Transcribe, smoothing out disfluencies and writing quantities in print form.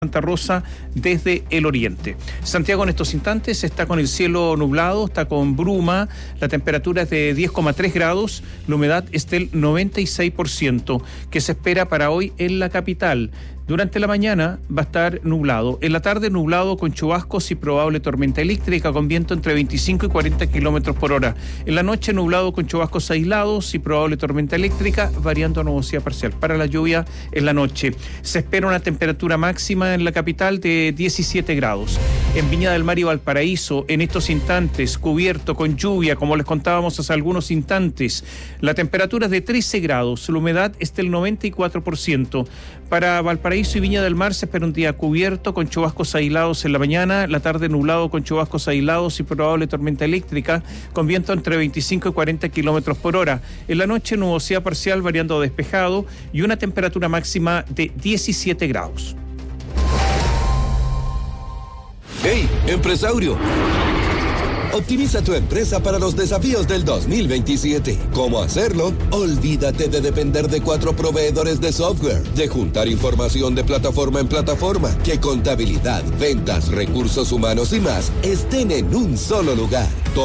Santa Rosa desde el oriente. Santiago en estos instantes está con el cielo nublado, está con bruma, la temperatura es de 10,3 grados, la humedad es del 96%, que se espera para hoy en la capital. Durante la mañana va a estar nublado, en la tarde nublado con chubascos y probable tormenta eléctrica con viento entre 25 y 40 kilómetros por hora. En la noche nublado con chubascos aislados y probable tormenta eléctrica, variando a nubosidad parcial. Para la lluvia en la noche se espera una temperatura máxima en la capital de 17 grados. En Viña del Mar y Valparaíso, en estos instantes, cubierto con lluvia, como les contábamos hace algunos instantes, la temperatura es de 13 grados, la humedad es del 94%. Para Valparaíso y Viña del Mar se espera un día cubierto con chubascos aislados en la mañana, la tarde nublado con chubascos aislados y probable tormenta eléctrica, con viento entre 25 y 40 kilómetros por hora. En la noche nubosidad parcial variando a despejado y una temperatura máxima de 17 grados. ¡Hey, empresario! Optimiza tu empresa para los desafíos del 2027. ¿Cómo hacerlo? Olvídate de depender de 4 proveedores de software, de juntar información de plataforma en plataforma, que contabilidad, ventas, recursos humanos y más estén en un solo lugar.